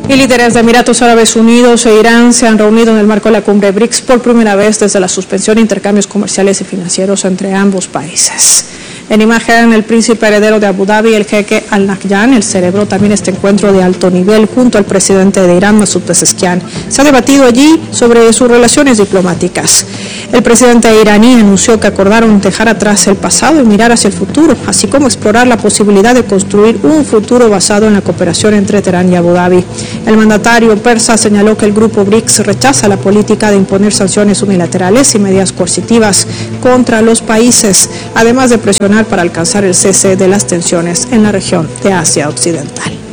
Y líderes de Emiratos Árabes Unidos e Irán se han reunido en el marco de la cumbre BRICS por primera vez desde la suspensión de intercambios comerciales y financieros entre ambos países. En imagen, el príncipe heredero de Abu Dhabi, el jeque Al Nahyan, celebró también este encuentro de alto nivel junto al presidente de Irán, Masoud Pezeshkian. Se ha debatido allí sobre sus relaciones diplomáticas. El presidente iraní anunció que acordaron dejar atrás el pasado y mirar hacia el futuro, así como explorar la posibilidad de construir un futuro basado en la cooperación entre Teherán y Abu Dhabi. El mandatario persa señaló que el grupo BRICS rechaza la política de imponer sanciones unilaterales y medidas coercitivas contra los países, además de presionar para alcanzar el cese de las tensiones en la región de Asia Occidental.